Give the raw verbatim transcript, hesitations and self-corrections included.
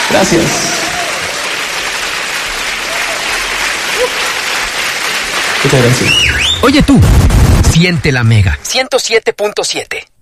Gracias. Muchas gracias. Oye tú, siente la Mega ciento siete punto siete.